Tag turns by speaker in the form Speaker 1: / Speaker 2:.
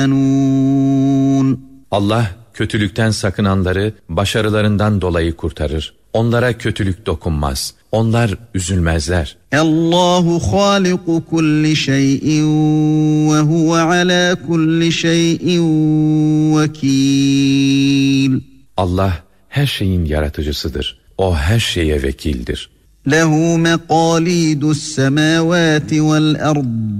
Speaker 1: Allah kötülükten sakınanları başarılarından dolayı kurtarır. Onlara kötülük dokunmaz. Onlar üzülmezler.
Speaker 2: Allahu haliku kulli şeyin ve huve ala kulli şeyin vekil.
Speaker 1: Allah her şeyin yaratıcısıdır. O her şeye vekildir.
Speaker 2: Lehu meqalidus semavati vel ard.